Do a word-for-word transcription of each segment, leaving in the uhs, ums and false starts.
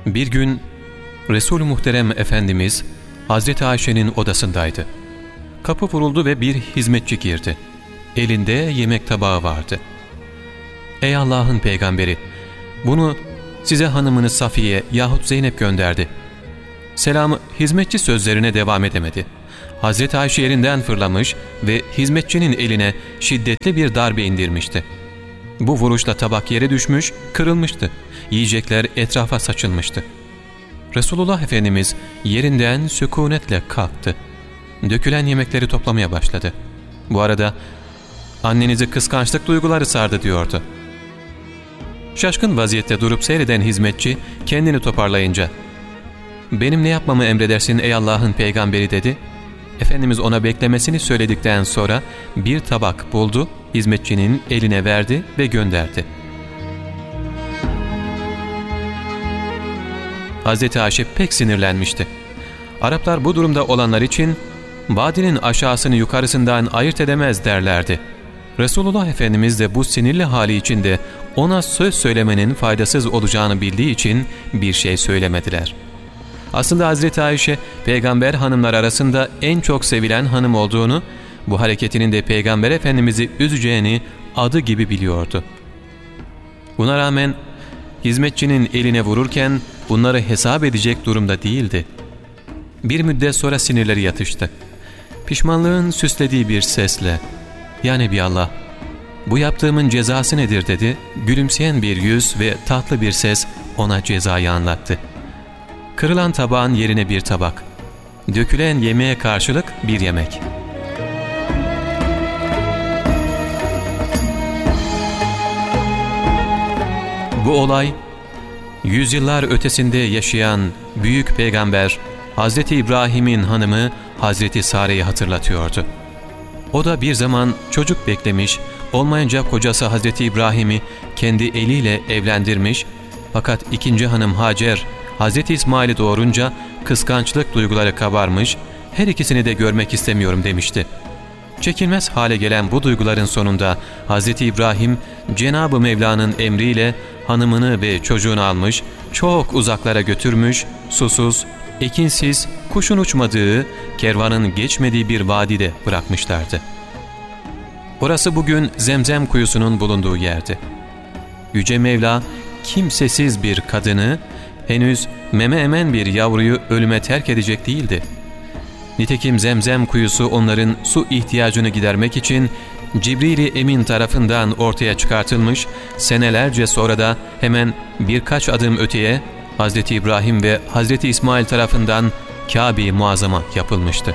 Bir gün Resul-i Muhterem Efendimiz Hazreti Ayşe'nin odasındaydı. Kapı vuruldu ve bir hizmetçi girdi. Elinde yemek tabağı vardı. ''Ey Allah'ın peygamberi, bunu size hanımınız Safiye yahut Zeynep gönderdi.'' Selamı hizmetçi sözlerine devam edemedi. Hazreti Ayşe yerinden fırlamış ve hizmetçinin eline şiddetli bir darbe indirmişti. Bu vuruşla tabak yere düşmüş, kırılmıştı. Yiyecekler etrafa saçılmıştı. Resulullah Efendimiz yerinden sükunetle kalktı. Dökülen yemekleri toplamaya başladı. Bu arada annenizi kıskançlık duyguları sardı diyordu. Şaşkın vaziyette durup seyreden hizmetçi kendini toparlayınca ''Benim ne yapmamı emredersin ey Allah'ın peygamberi?'' dedi. Efendimiz ona beklemesini söyledikten sonra bir tabak buldu, hizmetçinin eline verdi ve gönderdi. Hazreti Ayşe pek sinirlenmişti. Araplar bu durumda olanlar için vadinin aşağısını yukarısından ayırt edemez derlerdi. Resulullah Efendimiz de bu sinirli hali içinde ona söz söylemenin faydasız olacağını bildiği için bir şey söylemediler. Aslında Hazreti Ayşe, peygamber hanımlar arasında en çok sevilen hanım olduğunu, bu hareketinin de peygamber efendimizi üzeceğini adı gibi biliyordu. Buna rağmen hizmetçinin eline vururken bunları hesap edecek durumda değildi. Bir müddet sonra sinirleri yatıştı. Pişmanlığın süslediği bir sesle ''Ya Nebiallah, bu yaptığımın cezası nedir?'' dedi. Gülümseyen bir yüz ve tatlı bir ses ona cezayı anlattı. Kırılan tabağın yerine bir tabak, dökülen yemeğe karşılık bir yemek. Bu olay, yüzyıllar ötesinde yaşayan büyük peygamber Hazreti İbrahim'in hanımı Hazreti Sare'yi hatırlatıyordu. O da bir zaman çocuk beklemiş, olmayınca kocası Hazreti İbrahim'i kendi eliyle evlendirmiş, fakat ikinci hanım Hacer, Hazreti İsmail'i doğurunca kıskançlık duyguları kabarmış, her ikisini de görmek istemiyorum demişti. Çekilmez hale gelen bu duyguların sonunda Hazreti İbrahim, Cenab-ı Mevla'nın emriyle hanımını ve çocuğunu almış, çok uzaklara götürmüş, susuz, ekinsiz, kuşun uçmadığı, kervanın geçmediği bir vadide bırakmışlardı. Orası bugün Zemzem kuyusunun bulunduğu yerdi. Yüce Mevla, kimsesiz bir kadını, henüz meme emen bir yavruyu ölüme terk edecek değildi. Nitekim Zemzem kuyusu onların su ihtiyacını gidermek için Cibril-i Emin tarafından ortaya çıkartılmış, senelerce sonra da hemen birkaç adım öteye Hazreti İbrahim ve Hazreti İsmail tarafından Kâbe-i Muazzama yapılmıştı.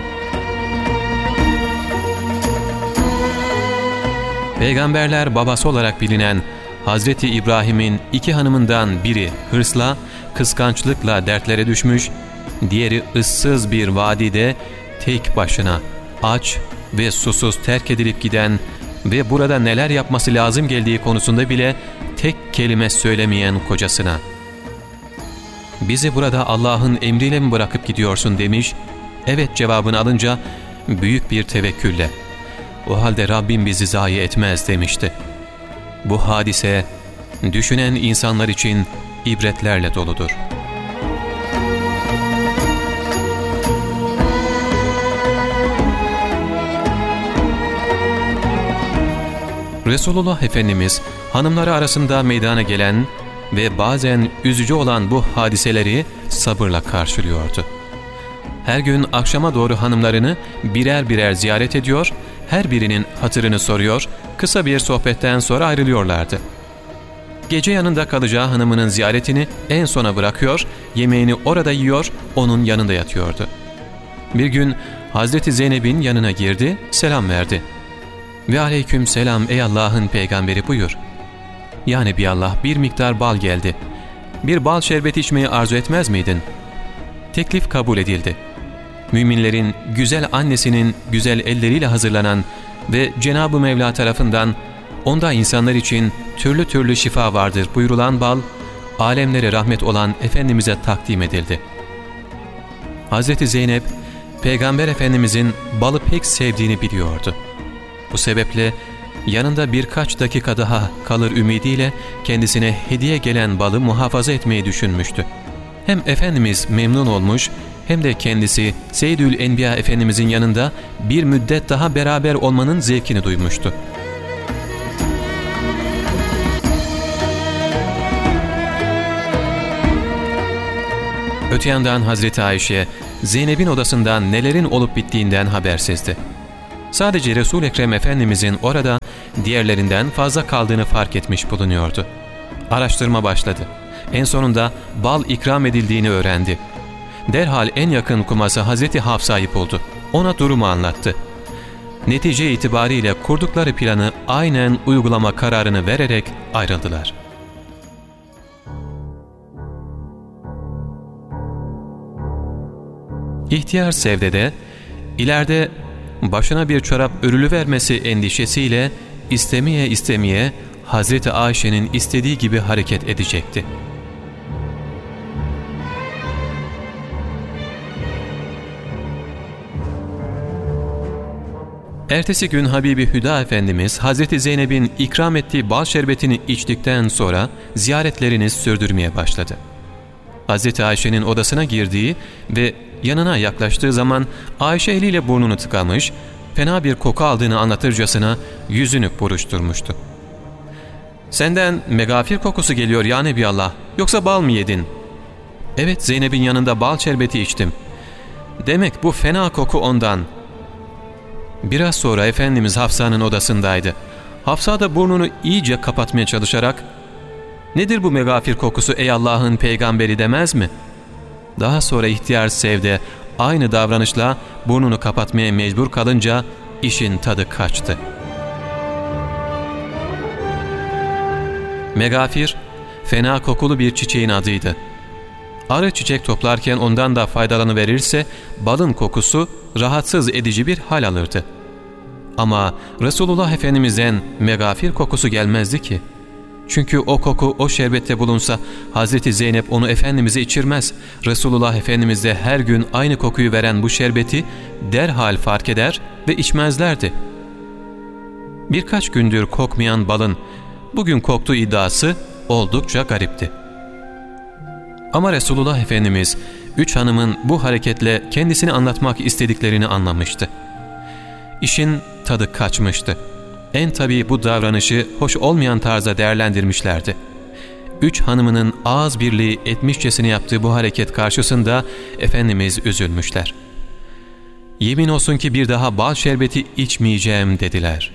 Peygamberler babası olarak bilinen Hazreti İbrahim'in iki hanımından biri hırsla, kıskançlıkla dertlere düşmüş, diğeri ıssız bir vadide tek başına, aç ve susuz terk edilip giden ve burada neler yapması lazım geldiği konusunda bile tek kelime söylemeyen kocasına ''Bizi burada Allah'ın emriyle mi bırakıp gidiyorsun?'' demiş. Evet cevabını alınca büyük bir tevekkülle ''O halde Rabbim bizi zayi etmez'' demişti. Bu hadise düşünen insanlar için ibretlerle doludur. Resulullah Efendimiz hanımları arasında meydana gelen ve bazen üzücü olan bu hadiseleri sabırla karşılıyordu. Her gün akşama doğru hanımlarını birer birer ziyaret ediyor, her birinin hatırını soruyor, kısa bir sohbetten sonra ayrılıyorlardı. Gece yanında kalacağı hanımının ziyaretini en sona bırakıyor, yemeğini orada yiyor, onun yanında yatıyordu. Bir gün Hazreti Zeynep'in yanına girdi, selam verdi. ''Ve aleyküm selam ey Allah'ın peygamberi, buyur.'' ''Ya Nebiallah, bir miktar bal geldi. Bir bal şerbeti içmeyi arzu etmez miydin?'' Teklif kabul edildi. Müminlerin güzel annesinin güzel elleriyle hazırlanan ve Cenab-ı Mevla tarafından onda insanlar için türlü türlü şifa vardır buyurulan bal, alemlere rahmet olan Efendimiz'e takdim edildi. Hazreti Zeynep, Peygamber Efendimiz'in balı pek sevdiğini biliyordu. Bu sebeple yanında birkaç dakika daha kalır ümidiyle kendisine hediye gelen balı muhafaza etmeyi düşünmüştü. Hem Efendimiz memnun olmuş hem de kendisi Seyyidül Enbiya Efendimizin yanında bir müddet daha beraber olmanın zevkini duymuştu. Öte yandan Hazreti Ayşe, Zeynep'in odasından nelerin olup bittiğinden habersizdi. Sadece Resul-i Ekrem Efendimizin orada diğerlerinden fazla kaldığını fark etmiş bulunuyordu. Araştırma başladı. En sonunda bal ikram edildiğini öğrendi. Derhal en yakın kuması Hazreti Hafsa'yı buldu. Ona durumu anlattı. Netice itibariyle kurdukları planı aynen uygulama kararını vererek ayrıldılar. İhtiyar Sevde ileride başına bir çorap örülüvermesi endişesiyle istemeye istemeye Hazreti Ayşe'nin istediği gibi hareket edecekti. Ertesi gün Habibi Hüda Efendimiz Hazreti Zeynep'in ikram ettiği bal şerbetini içtikten sonra ziyaretlerini sürdürmeye başladı. Hazreti Ayşe'nin odasına girdiği ve yanına yaklaştığı zaman Ayşe eliyle burnunu tıkamış, fena bir koku aldığını anlatırcasına yüzünü buruşturmuştu. ''Senden megafir kokusu geliyor ya Nebiallah, yoksa bal mı yedin?'' ''Evet, Zeynep'in yanında bal şerbeti içtim.'' ''Demek bu fena koku ondan.'' Biraz sonra Efendimiz Hafsa'nın odasındaydı. Hafsa da burnunu iyice kapatmaya çalışarak ''Nedir bu megafir kokusu ey Allah'ın peygamberi?'' demez mi? Daha sonra ihtiyar Sevde aynı davranışla burnunu kapatmaya mecbur kalınca işin tadı kaçtı. Megafir, fena kokulu bir çiçeğin adıydı. Arı çiçek toplarken ondan da faydalanıverirse balın kokusu rahatsız edici bir hal alırdı. Ama Resulullah Efendimiz'den megafir kokusu gelmezdi ki. Çünkü o koku o şerbette bulunsa Hazreti Zeynep onu Efendimiz'e içirmez. Resulullah Efendimiz de her gün aynı kokuyu veren bu şerbeti derhal fark eder ve içmezlerdi. Birkaç gündür kokmayan balın bugün koktuğu iddiası oldukça garipti. Ama Resulullah Efendimiz üç hanımın bu hareketle kendisini anlatmak istediklerini anlamıştı. İşin tadı kaçmıştı. En tabii bu davranışı hoş olmayan tarzda değerlendirmişlerdi. Üç hanımının ağız birliği etmişçesine yaptığı bu hareket karşısında Efendimiz üzülmüşler. ''Yemin olsun ki bir daha bal şerbeti içmeyeceğim.'' dediler.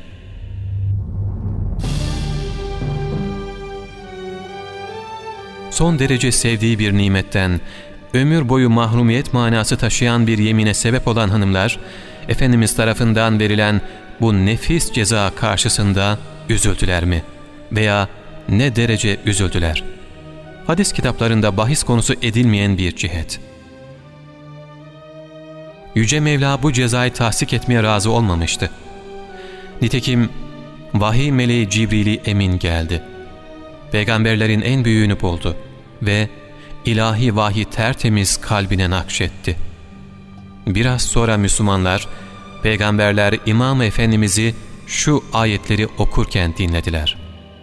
Son derece sevdiği bir nimetten, ömür boyu mahrumiyet manası taşıyan bir yemine sebep olan hanımlar, Efendimiz tarafından verilen bu nefis ceza karşısında üzüldüler mi? Veya ne derece üzüldüler? Hadis kitaplarında bahis konusu edilmeyen bir cihet. Yüce Mevla bu cezayı tahsik etmeye razı olmamıştı. Nitekim vahiy meleği Cibril-i Emin geldi. Peygamberlerin en büyüğünü buldu ve ilahi vahiy tertemiz kalbine nakşetti. Biraz sonra Müslümanlar, Peygamberler İmam-ı Efendimiz'i şu ayetleri okurken dinlediler.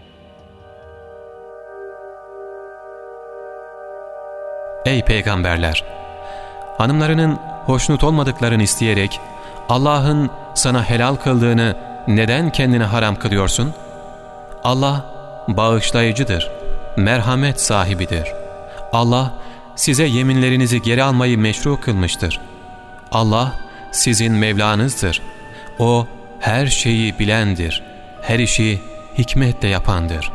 Ey Peygamberler! Hanımlarının hoşnut olmadıklarını isteyerek Allah'ın sana helal kıldığını neden kendine haram kılıyorsun? Allah bağışlayıcıdır, merhamet sahibidir. Allah size yeminlerinizi geri almayı meşru kılmıştır. Allah sizin Mevlanızdır. O her şeyi bilendir, her işi hikmetle yapandır.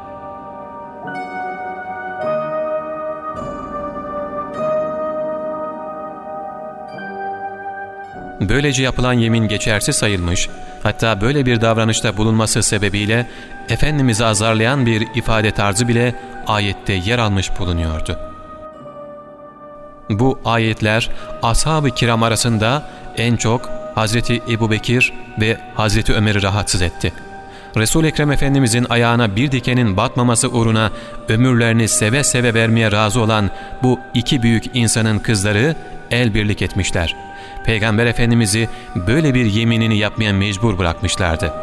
Böylece yapılan yemin geçersiz sayılmış, hatta böyle bir davranışta bulunması sebebiyle Efendimiz'i azarlayan bir ifade tarzı bile ayette yer almış bulunuyordu. Bu ayetler ashab-ı kiram arasında en çok Hazreti Ebubekir ve Hazreti Ömer'i rahatsız etti. Resul-i Ekrem Efendimizin ayağına bir dikenin batmaması uğruna ömürlerini seve seve vermeye razı olan bu iki büyük insanın kızları el birlik etmişler. Peygamber Efendimiz'i böyle bir yeminini yapmaya mecbur bırakmışlardı.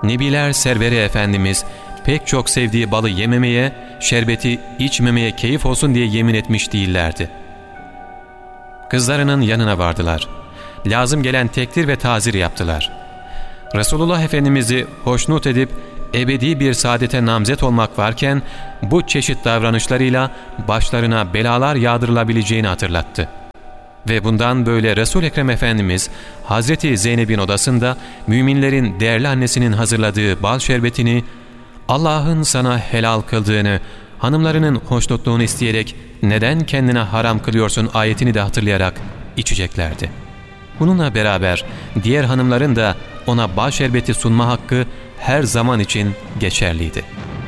Nebiler Serveri Efendimiz pek çok sevdiği balı yememeye, şerbeti içmemeye keyif olsun diye yemin etmiş değillerdi. Kızlarının yanına vardılar. Lazım gelen tekdir ve tazir yaptılar. Resulullah Efendimiz'i hoşnut edip ebedi bir saadete namzet olmak varken bu çeşit davranışlarıyla başlarına belalar yağdırılabileceğini hatırlattı. Ve bundan böyle Resul-i Ekrem Efendimiz Hazreti Zeynep'in odasında müminlerin değerli annesinin hazırladığı bal şerbetini, Allah'ın sana helal kıldığını, hanımlarının hoşnutluğunu isteyerek neden kendine haram kılıyorsun ayetini de hatırlayarak içeceklerdi. Bununla beraber diğer hanımların da ona bal şerbeti sunma hakkı her zaman için geçerliydi.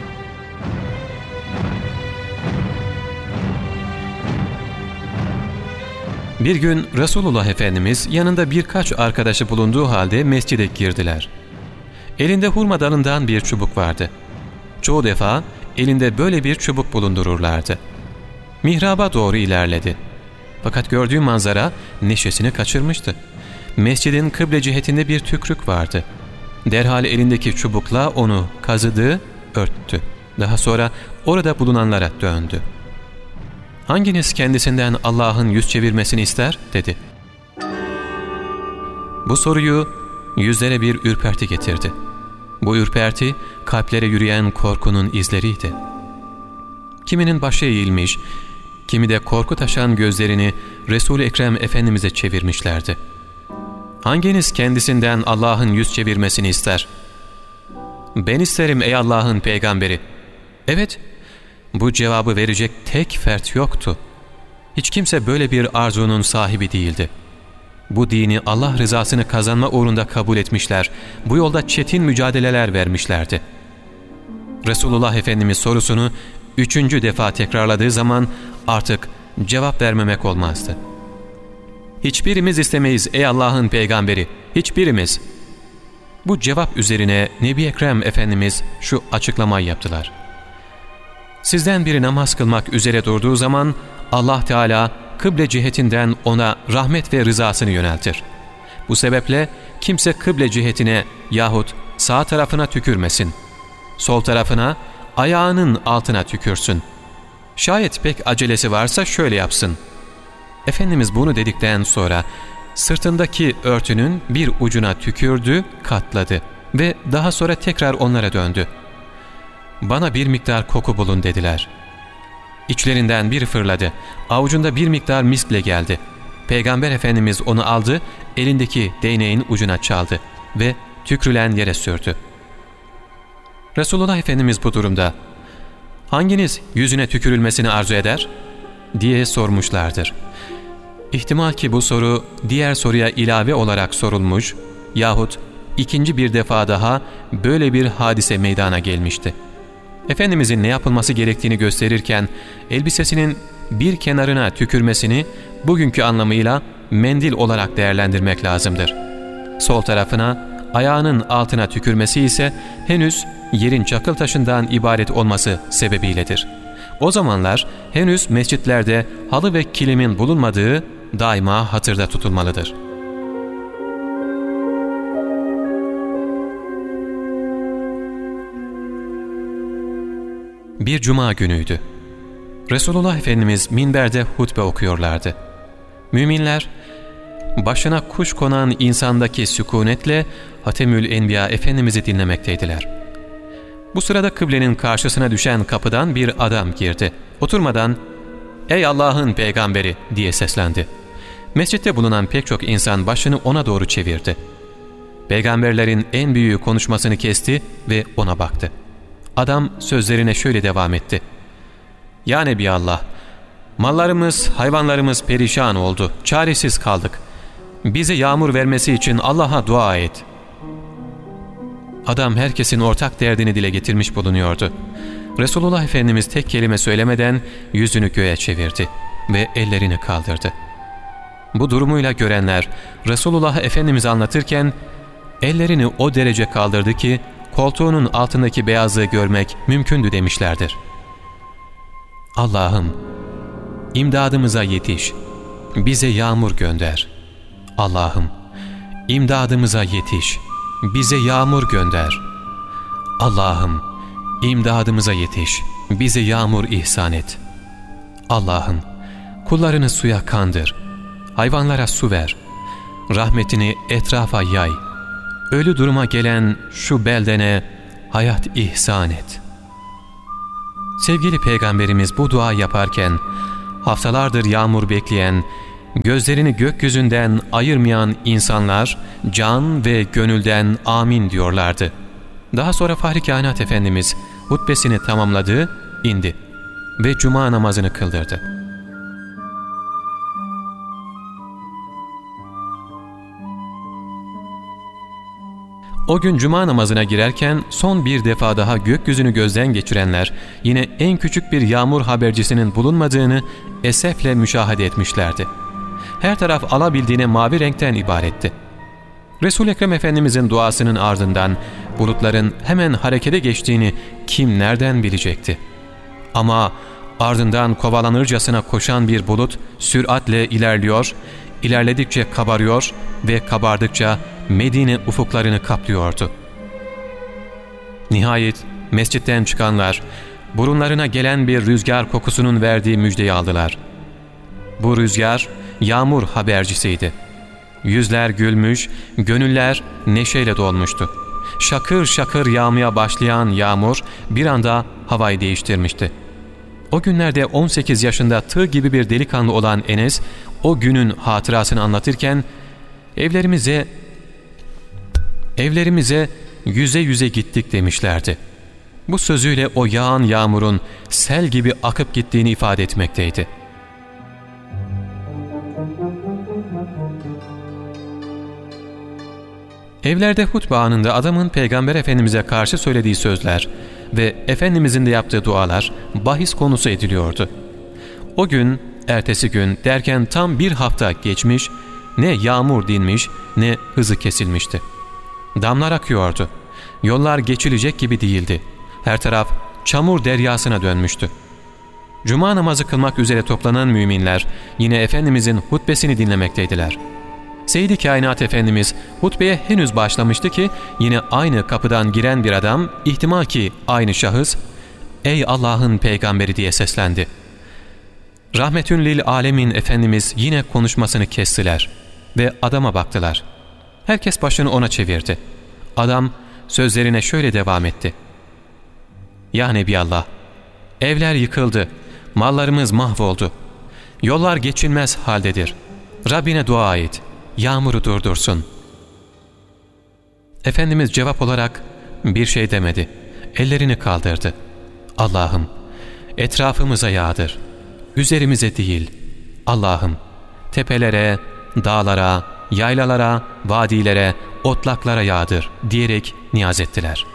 Bir gün Resulullah Efendimiz yanında birkaç arkadaşı bulunduğu halde mescide girdiler. Elinde hurma dalından bir çubuk vardı. Çoğu defa elinde böyle bir çubuk bulundururlardı. Mihraba doğru ilerledi. Fakat gördüğü manzara neşesini kaçırmıştı. Mescidin kıble cihetinde bir tükrük vardı. Derhal elindeki çubukla onu kazıdı, örttü. Daha sonra orada bulunanlara döndü. "Hanginiz kendisinden Allah'ın yüz çevirmesini ister?" dedi. Bu soruyu yüzlere bir ürperti getirdi. Bu ürperti kalplere yürüyen korkunun izleriydi. Kiminin başı eğilmiş, kimi de korku taşan gözlerini Resul-i Ekrem Efendimiz'e çevirmişlerdi. "Hanginiz kendisinden Allah'ın yüz çevirmesini ister?" "Ben isterim ey Allah'ın peygamberi." Evet, bu cevabı verecek tek fert yoktu. Hiç kimse böyle bir arzunun sahibi değildi. Bu dini Allah rızasını kazanma uğrunda kabul etmişler, bu yolda çetin mücadeleler vermişlerdi. Resulullah Efendimiz sorusunu üçüncü defa tekrarladığı zaman artık cevap vermemek olmazdı. "Hiçbirimiz istemeyiz ey Allah'ın peygamberi, hiçbirimiz." Bu cevap üzerine Nebi Ekrem Efendimiz şu açıklamayı yaptılar. "Sizden biri namaz kılmak üzere durduğu zaman Allah Teala kıble cihetinden ona rahmet ve rızasını yöneltir. Bu sebeple kimse kıble cihetine yahut sağ tarafına tükürmesin. Sol tarafına, ayağının altına tükürsün. Şayet pek acelesi varsa şöyle yapsın." Efendimiz bunu dedikten sonra sırtındaki örtünün bir ucuna tükürdü, katladı ve daha sonra tekrar onlara döndü. "Bana bir miktar koku bulun." dediler. İçlerinden biri fırladı. Avucunda bir miktar miskle geldi. Peygamber Efendimiz onu aldı, elindeki değneğin ucuna çaldı ve tükrülen yere sürdü. Resulullah Efendimiz bu durumda "Hanginiz yüzüne tükürülmesini arzu eder?" diye sormuşlardır. İhtimal ki bu soru diğer soruya ilave olarak sorulmuş yahut ikinci bir defa daha böyle bir hadise meydana gelmişti. Efendimizin ne yapılması gerektiğini gösterirken elbisesinin bir kenarına tükürmesini bugünkü anlamıyla mendil olarak değerlendirmek lazımdır. Sol tarafına, ayağının altına tükürmesi ise henüz yerin çakıl taşından ibaret olması sebebiyledir. O zamanlar henüz mescitlerde halı ve kilimin bulunmadığı daima hatırda tutulmalıdır. Bir cuma günüydü. Resulullah Efendimiz minberde hutbe okuyorlardı. Müminler, başına kuş konan insandaki sükunetle Hatemül Enbiya Efendimiz'i dinlemekteydiler. Bu sırada kıblenin karşısına düşen kapıdan bir adam girdi. Oturmadan "Ey Allah'ın peygamberi!" diye seslendi. Mescitte bulunan pek çok insan başını ona doğru çevirdi. Peygamberlerin en büyüğü konuşmasını kesti ve ona baktı. Adam sözlerine şöyle devam etti. "Ya Nebiallah, mallarımız, hayvanlarımız perişan oldu, çaresiz kaldık. Bize yağmur vermesi için Allah'a dua et." Adam herkesin ortak derdini dile getirmiş bulunuyordu. Resulullah Efendimiz tek kelime söylemeden yüzünü göğe çevirdi ve ellerini kaldırdı. Bu durumuyla görenler Resulullah Efendimiz anlatırken ellerini o derece kaldırdı ki koltuğunun altındaki beyazlığı görmek mümkündü demişlerdir. "Allah'ım, imdadımıza yetiş, bize yağmur gönder. Allah'ım, imdadımıza yetiş, bize yağmur gönder." Allah'ım, imdadımıza yetiş, bize yağmur ihsan et. Allah'ım, kullarını suya kandır, hayvanlara su ver, rahmetini etrafa yay, ölü duruma gelen şu beldene hayat ihsan et. Sevgili Peygamberimiz bu dua yaparken, haftalardır yağmur bekleyen, gözlerini gökyüzünden ayırmayan insanlar can ve gönülden amin diyorlardı. Daha sonra Fahri Kainat Efendimiz hutbesini tamamladı, indi ve cuma namazını kıldırdı. O gün cuma namazına girerken son bir defa daha gökyüzünü gözden geçirenler yine en küçük bir yağmur habercisinin bulunmadığını esefle müşahede etmişlerdi. Her taraf alabildiğine mavi renkten ibaretti. Resul-i Ekrem Efendimizin duasının ardından bulutların hemen harekete geçtiğini kim nereden bilecekti? Ama ardından kovalanırcasına koşan bir bulut süratle ilerliyor, ilerledikçe kabarıyor ve kabardıkça Medine ufuklarını kaplıyordu. Nihayet mescitten çıkanlar burunlarına gelen bir rüzgar kokusunun verdiği müjdeyi aldılar. Bu rüzgar yağmur habercisiydi. Yüzler gülmüş, gönüller neşeyle dolmuştu. Şakır şakır yağmaya başlayan yağmur bir anda havayı değiştirmişti. O günlerde on sekiz yaşında tığ gibi bir delikanlı olan Enes o günün hatırasını anlatırken evlerimize evlerimize yüze yüze gittik demişlerdi. Bu sözüyle o yağan yağmurun sel gibi akıp gittiğini ifade etmekteydi. Evlerde hutbe anında adamın Peygamber Efendimiz'e karşı söylediği sözler ve Efendimiz'in de yaptığı dualar bahis konusu ediliyordu. O gün, ertesi gün derken tam bir hafta geçmiş, ne yağmur dinmiş ne hızı kesilmişti. Damlar akıyordu. Yollar geçilecek gibi değildi. Her taraf çamur deryasına dönmüştü. Cuma namazı kılmak üzere toplanan müminler yine Efendimiz'in hutbesini dinlemekteydiler. Seyyid-i Kainat Efendimiz hutbeye henüz başlamıştı ki yine aynı kapıdan giren bir adam, ihtimal ki aynı şahıs, "Ey Allah'ın peygamberi" diye seslendi. Rahmetün lil alemin Efendimiz yine konuşmasını kestiler ve adama baktılar. Herkes başını ona çevirdi. Adam sözlerine şöyle devam etti. "Ya Nebiallah, evler yıkıldı, mallarımız mahvoldu, yollar geçilmez haldedir. Rabbine dua et, yağmuru durdursun." Efendimiz cevap olarak bir şey demedi. Ellerini kaldırdı. "Allah'ım, etrafımıza yağdır, üzerimize değil. Allah'ım, tepelere, dağlara, yaylalara, vadilere, otlaklara yağdır" diyerek niyaz ettiler.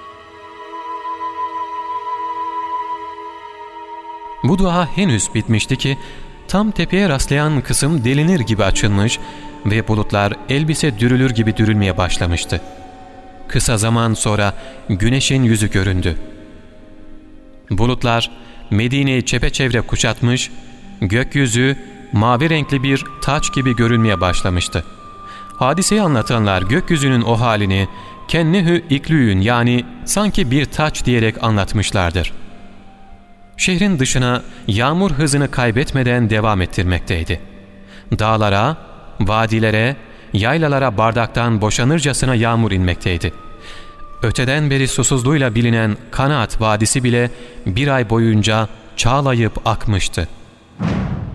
Bu dua henüz bitmişti ki tam tepeye rastlayan kısım delinir gibi açılmış ve bulutlar elbise dürülür gibi dürülmeye başlamıştı. Kısa zaman sonra güneşin yüzü göründü. Bulutlar Medine'yi çepeçevre kuşatmış, gökyüzü mavi renkli bir taç gibi görünmeye başlamıştı. Hadiseyi anlatanlar gökyüzünün o halini kennehü iklüyün yani sanki bir taç diyerek anlatmışlardır. Şehrin dışına yağmur hızını kaybetmeden devam ettirmekteydi. Dağlara, vadilere, yaylalara bardaktan boşanırcasına yağmur inmekteydi. Öteden beri susuzluğuyla bilinen Kanaat Vadisi bile bir ay boyunca çağlayıp akmıştı.